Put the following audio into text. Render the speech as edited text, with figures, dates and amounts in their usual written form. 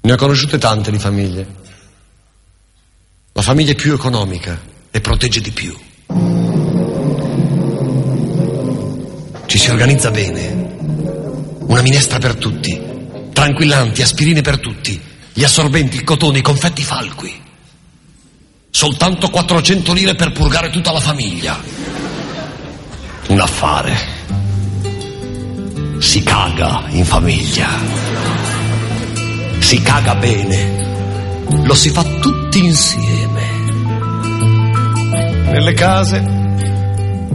Ne ho conosciute tante di famiglie. La famiglia è più economica e protegge di più. Ci si organizza bene. Una minestra per tutti, tranquillanti, aspirine per tutti, gli assorbenti, i cotoni, i confetti Falqui. Soltanto 400 lire per purgare tutta la famiglia. Un affare. Si caga in famiglia. Si caga bene. Lo si fa tutti insieme. Nelle case